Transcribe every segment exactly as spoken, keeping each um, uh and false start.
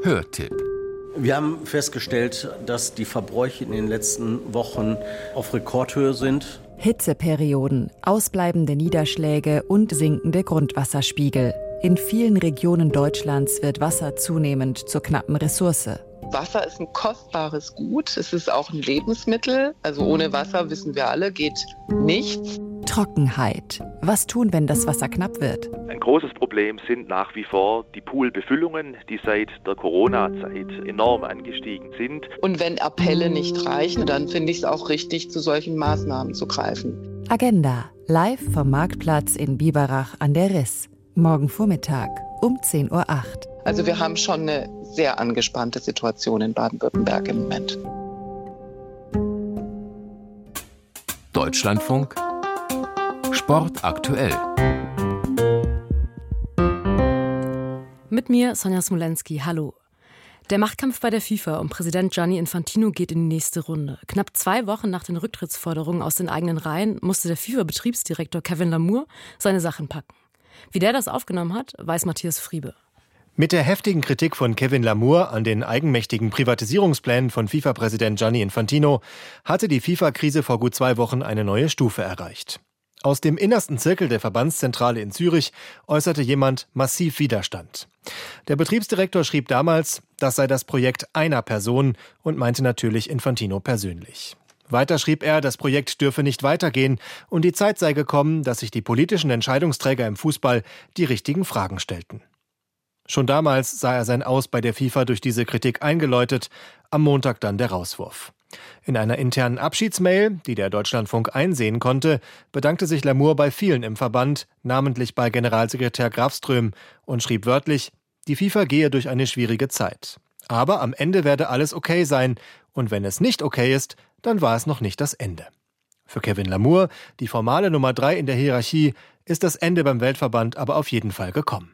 Hörtipp. Wir haben festgestellt, dass die Verbräuche in den letzten Wochen auf Rekordhöhe sind. Hitzeperioden, ausbleibende Niederschläge und sinkende Grundwasserspiegel. In vielen Regionen Deutschlands wird Wasser zunehmend zur knappen Ressource. Wasser ist ein kostbares Gut, es ist auch ein Lebensmittel. Also ohne Wasser, wissen wir alle, geht nichts. Trockenheit. Was tun, wenn das Wasser knapp wird? Ein großes Problem sind nach wie vor die Poolbefüllungen, die seit der Corona-Zeit enorm angestiegen sind. Und wenn Appelle nicht reichen, dann finde ich es auch richtig, zu solchen Maßnahmen zu greifen. Agenda. Live vom Marktplatz in Biberach an der Riss. Morgen Vormittag um zehn Uhr acht. Also wir haben schon eine sehr angespannte Situation in Baden-Württemberg im Moment. Deutschlandfunk Sport aktuell. Mit mir Sonja Smolenski, hallo. Der Machtkampf bei der FIFA um Präsident Gianni Infantino geht in die nächste Runde. Knapp zwei Wochen nach den Rücktrittsforderungen aus den eigenen Reihen musste der FIFA-Betriebsdirektor Kevin Lamour seine Sachen packen. Wie der das aufgenommen hat, weiß Matthias Friebe. Mit der heftigen Kritik von Kevin Lamour an den eigenmächtigen Privatisierungsplänen von FIFA-Präsident Gianni Infantino hatte die FIFA-Krise vor gut zwei Wochen eine neue Stufe erreicht. Aus dem innersten Zirkel der Verbandszentrale in Zürich äußerte jemand massiv Widerstand. Der Betriebsdirektor schrieb damals, das sei das Projekt einer Person und meinte natürlich Infantino persönlich. Weiter schrieb er, das Projekt dürfe nicht weitergehen und die Zeit sei gekommen, dass sich die politischen Entscheidungsträger im Fußball die richtigen Fragen stellten. Schon damals sah er sein Aus bei der FIFA durch diese Kritik eingeläutet, am Montag dann der Rauswurf. In einer internen Abschiedsmail, die der Deutschlandfunk einsehen konnte, bedankte sich Lamour bei vielen im Verband, namentlich bei Generalsekretär Grafström, und schrieb wörtlich, die FIFA gehe durch eine schwierige Zeit. Aber am Ende werde alles okay sein, und wenn es nicht okay ist, dann war es noch nicht das Ende. Für Kevin Lamour, die formale Nummer drei in der Hierarchie, ist das Ende beim Weltverband aber auf jeden Fall gekommen.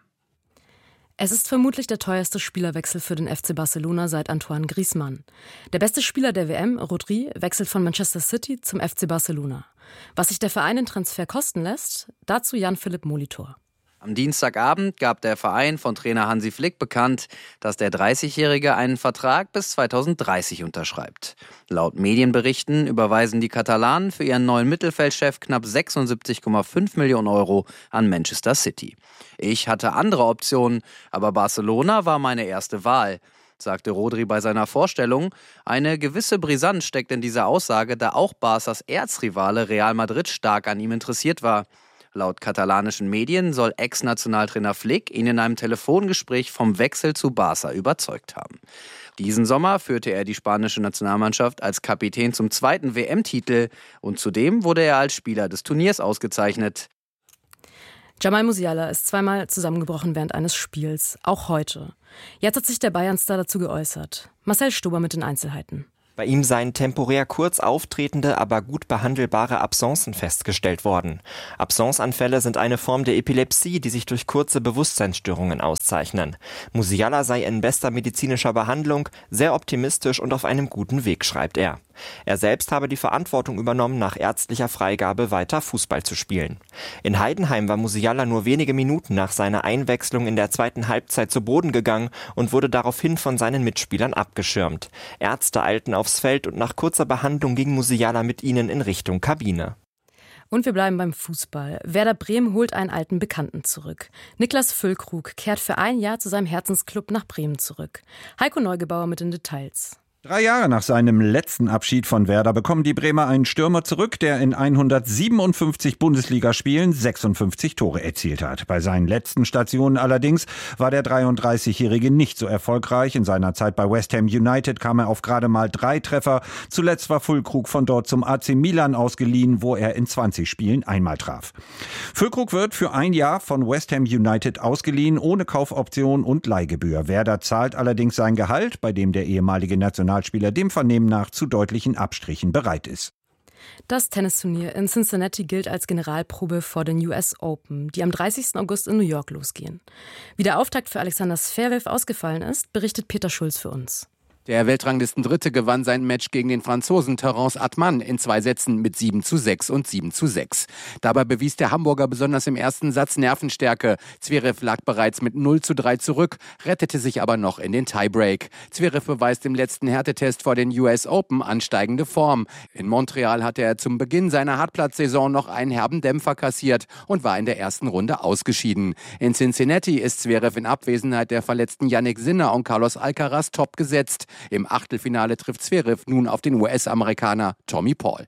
Es ist vermutlich der teuerste Spielerwechsel für den F C Barcelona seit Antoine Griezmann. Der beste Spieler der W M, Rodri, wechselt von Manchester City zum F C Barcelona. Was sich der Verein den Transfer kosten lässt, dazu Jan-Philipp Molitor. Am Dienstagabend gab der Verein von Trainer Hansi Flick bekannt, dass der dreißigjährige einen Vertrag bis zweitausenddreißig unterschreibt. Laut Medienberichten überweisen die Katalanen für ihren neuen Mittelfeldchef knapp sechsundsiebzig Komma fünf Millionen Euro an Manchester City. Ich hatte andere Optionen, aber Barcelona war meine erste Wahl, sagte Rodri bei seiner Vorstellung. Eine gewisse Brisanz steckt in dieser Aussage, da auch Barças Erzrivale Real Madrid stark an ihm interessiert war. Laut katalanischen Medien soll Ex-Nationaltrainer Flick ihn in einem Telefongespräch vom Wechsel zu Barça überzeugt haben. Diesen Sommer führte er die spanische Nationalmannschaft als Kapitän zum zweiten W M-Titel und zudem wurde er als Spieler des Turniers ausgezeichnet. Jamal Musiala ist zweimal zusammengebrochen während eines Spiels, auch heute. Jetzt hat sich der Bayern-Star dazu geäußert. Marcel Stober mit den Einzelheiten. Bei ihm seien temporär kurz auftretende, aber gut behandelbare Absencen festgestellt worden. Absenceanfälle sind eine Form der Epilepsie, die sich durch kurze Bewusstseinsstörungen auszeichnen. Musiala sei in bester medizinischer Behandlung, sehr optimistisch und auf einem guten Weg, schreibt er. Er selbst habe die Verantwortung übernommen, nach ärztlicher Freigabe weiter Fußball zu spielen. In Heidenheim war Musiala nur wenige Minuten nach seiner Einwechslung in der zweiten Halbzeit zu Boden gegangen und wurde daraufhin von seinen Mitspielern abgeschirmt. Ärzte eilten aufs Feld und nach kurzer Behandlung ging Musiala mit ihnen in Richtung Kabine. Und wir bleiben beim Fußball. Werder Bremen holt einen alten Bekannten zurück. Niklas Füllkrug kehrt für ein Jahr zu seinem Herzensclub nach Bremen zurück. Heiko Neugebauer mit den Details. Drei Jahre nach seinem letzten Abschied von Werder bekommen die Bremer einen Stürmer zurück, der in hundertsiebenundfünfzig Bundesligaspielen sechsundfünfzig Tore erzielt hat. Bei seinen letzten Stationen allerdings war der dreiunddreißigjährige nicht so erfolgreich. In seiner Zeit bei West Ham United kam er auf gerade mal drei Treffer. Zuletzt war Füllkrug von dort zum A C Milan ausgeliehen, wo er in zwanzig Spielen einmal traf. Füllkrug wird für ein Jahr von West Ham United ausgeliehen, ohne Kaufoption und Leihgebühr. Werder zahlt allerdings sein Gehalt, bei dem der ehemalige Nationalspieler dem Vernehmen nach zu deutlichen Abstrichen bereit ist. Das Tennisturnier in Cincinnati gilt als Generalprobe vor den U S Open, die am dreißigsten August in New York losgehen. Wie der Auftakt für Alexander Zverev ausgefallen ist, berichtet Peter Schulz für uns. Der Weltranglisten-Dritte gewann sein Match gegen den Franzosen Terence Atman in zwei Sätzen mit sieben zu sechs und sieben zu sechs. Dabei bewies der Hamburger besonders im ersten Satz Nervenstärke. Zverev lag bereits mit null zu drei zurück, rettete sich aber noch in den Tiebreak. Zverev beweist im letzten Härtetest vor den U S Open ansteigende Form. In Montreal hatte er zum Beginn seiner Hartplatzsaison noch einen herben Dämpfer kassiert und war in der ersten Runde ausgeschieden. In Cincinnati ist Zverev in Abwesenheit der verletzten Jannik Sinner und Carlos Alcaraz top gesetzt. Im Achtelfinale trifft Zverev nun auf den U S-Amerikaner Tommy Paul.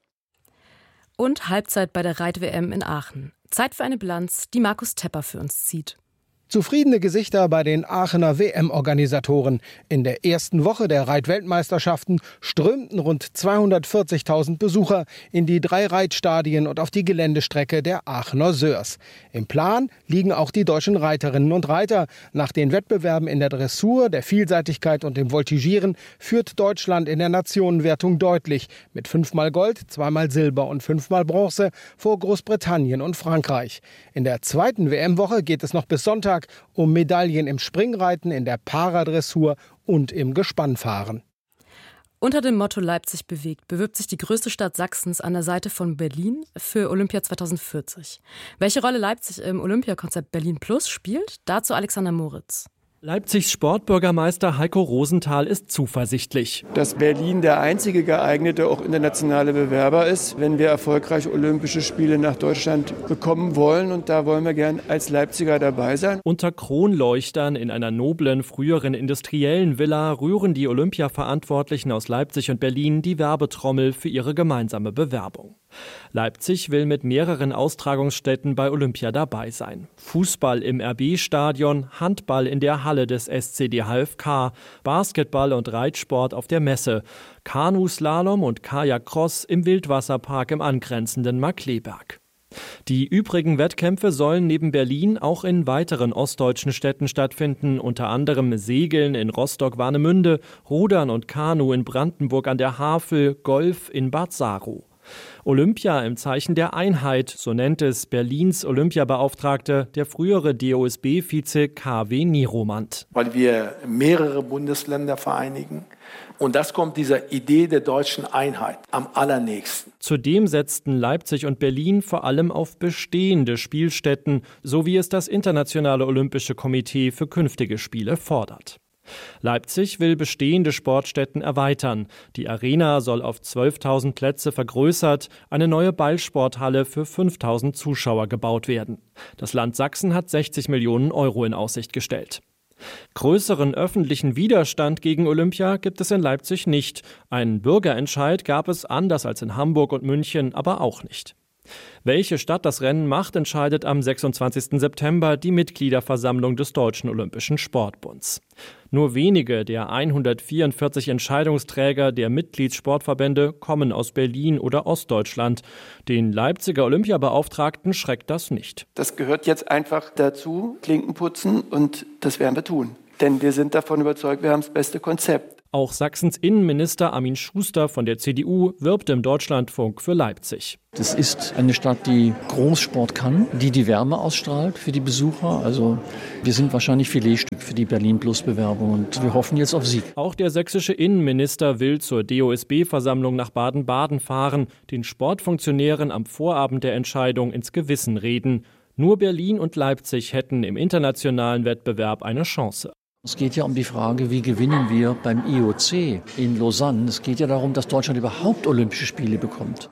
Und Halbzeit bei der Reit-W M in Aachen. Zeit für eine Bilanz, die Markus Tepper für uns zieht. Zufriedene Gesichter bei den Aachener W M-Organisatoren. In der ersten Woche der Reit-Weltmeisterschaften strömten rund zweihundertvierzigtausend Besucher in die drei Reitstadien und auf die Geländestrecke der Aachener Sörs. Im Plan liegen auch die deutschen Reiterinnen und Reiter. Nach den Wettbewerben in der Dressur, der Vielseitigkeit und dem Voltigieren führt Deutschland in der Nationenwertung deutlich. Mit fünfmal Gold, zweimal Silber und fünfmal Bronze vor Großbritannien und Frankreich. In der zweiten W M-Woche geht es noch bis Sonntag um Medaillen im Springreiten, in der Paradressur und im Gespannfahren. Unter dem Motto Leipzig bewegt bewirbt sich die größte Stadt Sachsens an der Seite von Berlin für Olympia zweitausendvierzig. Welche Rolle Leipzig im Olympiakonzept Berlin Plus spielt? Dazu Alexander Moritz. Leipzigs Sportbürgermeister Heiko Rosenthal ist zuversichtlich. Dass Berlin der einzige geeignete, auch internationale Bewerber ist, wenn wir erfolgreich Olympische Spiele nach Deutschland bekommen wollen. Und da wollen wir gern als Leipziger dabei sein. Unter Kronleuchtern in einer noblen, früheren industriellen Villa rühren die Olympia-Verantwortlichen aus Leipzig und Berlin die Werbetrommel für ihre gemeinsame Bewerbung. Leipzig will mit mehreren Austragungsstätten bei Olympia dabei sein. Fußball im R B-Stadion, Handball in der Halle des S C D H F K, Basketball und Reitsport auf der Messe, Kanuslalom und Kajak-Cross im Wildwasserpark im angrenzenden Markkleeberg. Die übrigen Wettkämpfe sollen neben Berlin auch in weiteren ostdeutschen Städten stattfinden, unter anderem Segeln in Rostock-Warnemünde, Rudern und Kanu in Brandenburg an der Havel, Golf in Bad Saro. Olympia im Zeichen der Einheit, so nennt es Berlins Olympiabeauftragte, der frühere D O S B-Vize K W Nieromand. Weil wir mehrere Bundesländer vereinigen. Und das kommt dieser Idee der deutschen Einheit am allernächsten. Zudem setzten Leipzig und Berlin vor allem auf bestehende Spielstätten, so wie es das Internationale Olympische Komitee für künftige Spiele fordert. Leipzig will bestehende Sportstätten erweitern. Die Arena soll auf zwölftausend Plätze vergrößert, eine neue Ballsporthalle für fünftausend Zuschauer gebaut werden. Das Land Sachsen hat sechzig Millionen Euro in Aussicht gestellt. Größeren öffentlichen Widerstand gegen Olympia gibt es in Leipzig nicht. Einen Bürgerentscheid gab es anders als in Hamburg und München aber auch nicht. Welche Stadt das Rennen macht, entscheidet am sechsundzwanzigsten September die Mitgliederversammlung des Deutschen Olympischen Sportbunds. Nur wenige der hundertvierundvierzig Entscheidungsträger der Mitgliedssportverbände kommen aus Berlin oder Ostdeutschland. Den Leipziger Olympiabeauftragten schreckt das nicht. Das gehört jetzt einfach dazu, Klinken putzen, und das werden wir tun. Denn wir sind davon überzeugt, wir haben das beste Konzept. Auch Sachsens Innenminister Armin Schuster von der C D U wirbt im Deutschlandfunk für Leipzig. Das ist eine Stadt, die Großsport kann, die die Wärme ausstrahlt für die Besucher. Also wir sind wahrscheinlich Filetstück für die Berlin-Plus-Bewerbung und wir hoffen jetzt auf Sieg. Auch der sächsische Innenminister will zur D O S B-Versammlung nach Baden-Baden fahren, den Sportfunktionären am Vorabend der Entscheidung ins Gewissen reden. Nur Berlin und Leipzig hätten im internationalen Wettbewerb eine Chance. Es geht ja um die Frage, wie gewinnen wir beim I O C in Lausanne. Es geht ja darum, dass Deutschland überhaupt Olympische Spiele bekommt.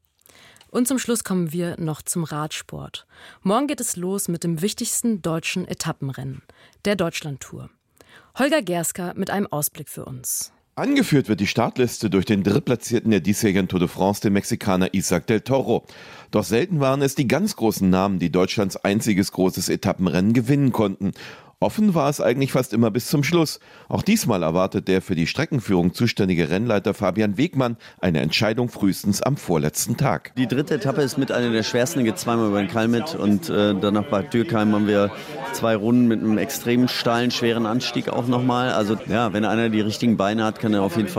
Und zum Schluss kommen wir noch zum Radsport. Morgen geht es los mit dem wichtigsten deutschen Etappenrennen, der Deutschlandtour. Holger Gerska mit einem Ausblick für uns. Angeführt wird die Startliste durch den Drittplatzierten der diesjährigen Tour de France, den Mexikaner Isaac del Toro. Doch selten waren es die ganz großen Namen, die Deutschlands einziges großes Etappenrennen gewinnen konnten. Offen war es eigentlich fast immer bis zum Schluss. Auch diesmal erwartet der für die Streckenführung zuständige Rennleiter Fabian Wegmann eine Entscheidung frühestens am vorletzten Tag. Die dritte Etappe ist mit einer der schwersten, geht zweimal über den Kalmit und äh, danach bei Dürkheim haben wir zwei Runden mit einem extrem steilen, schweren Anstieg auch nochmal. Also ja, wenn einer die richtigen Beine hat, kann er auf jeden Fall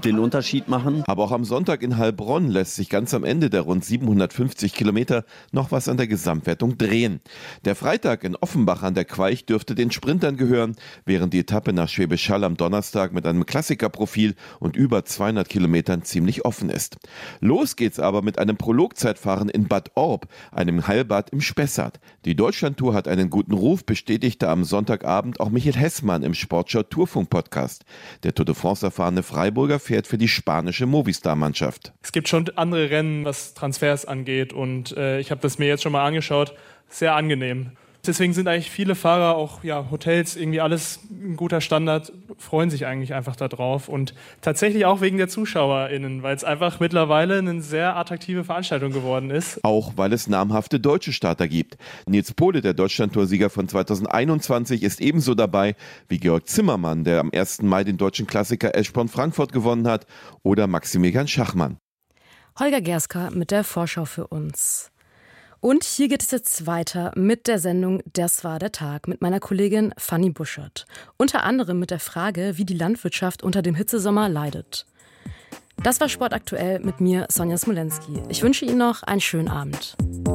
den Unterschied machen. Aber auch am Sonntag in Heilbronn lässt sich ganz am Ende der rund siebenhundertfünfzig Kilometer noch was an der Gesamtwertung drehen. Der Freitag in Offenbach an der Queich dürfte den Sprintern gehören, während die Etappe nach Schwäbisch Hall am Donnerstag mit einem Klassikerprofil und über zweihundert Kilometern ziemlich offen ist. Los geht's aber mit einem Prologzeitfahren in Bad Orb, einem Heilbad im Spessart. Die Deutschlandtour hat einen guten Ruf, bestätigte am Sonntagabend auch Michael Hessmann im Sportschau Tourfunk Podcast. Der Tour de France erfahrene Freiburger fährt für die spanische Movistar-Mannschaft. Es gibt schon andere Rennen, was Transfers angeht, und äh, ich habe das mir jetzt schon mal angeschaut. Sehr angenehm. Deswegen sind eigentlich viele Fahrer, auch ja, Hotels, irgendwie alles ein guter Standard, freuen sich eigentlich einfach darauf. Und tatsächlich auch wegen der ZuschauerInnen, weil es einfach mittlerweile eine sehr attraktive Veranstaltung geworden ist. Auch weil es namhafte deutsche Starter gibt. Nils Pohle, der Deutschlandtour-Sieger von zweitausendeinundzwanzig, ist ebenso dabei wie Georg Zimmermann, der am ersten Mai den deutschen Klassiker Eschborn-Frankfurt gewonnen hat, oder Maximilian Schachmann. Holger Gerska mit der Vorschau für uns. Und hier geht es jetzt weiter mit der Sendung Das war der Tag mit meiner Kollegin Fanny Buschert. Unter anderem mit der Frage, wie die Landwirtschaft unter dem Hitzesommer leidet. Das war Sport aktuell mit mir, Sonja Smolenski. Ich wünsche Ihnen noch einen schönen Abend.